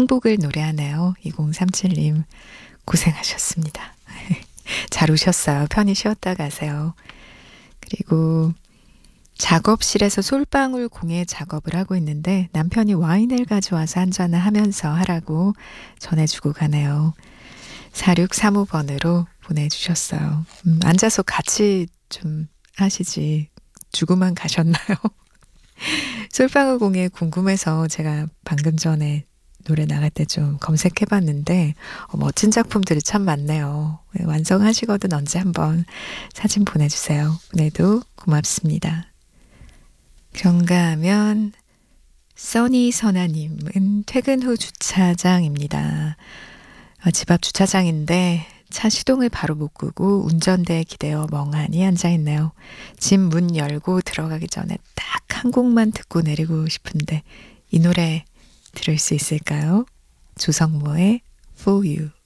행복을 노래하네요. 2037님 고생하셨습니다. 잘 오셨어요. 편히 쉬었다 가세요. 그리고 작업실에서 솔방울 공예 작업을 하고 있는데 남편이 와인을 가져와서 한잔을 하면서 하라고 전해주고 가네요. 4635번으로 보내주셨어요. 앉아서 같이 좀 하시지 주고만 가셨나요? 솔방울 공예 궁금해서 제가 방금 전에 노래 나갈 때 좀 검색해봤는데 멋진 작품들이 참 많네요. 완성하시거든 언제 한번 사진 보내주세요. 오늘도 고맙습니다. 그런가 하면 써니선아님은 퇴근 후 주차장입니다. 집 앞 주차장인데 차 시동을 바로 못 끄고 운전대에 기대어 멍하니 앉아있네요. 집 문 열고 들어가기 전에 딱 한 곡만 듣고 내리고 싶은데 이 노래 들을 수 있을까요? 조성모의 For You.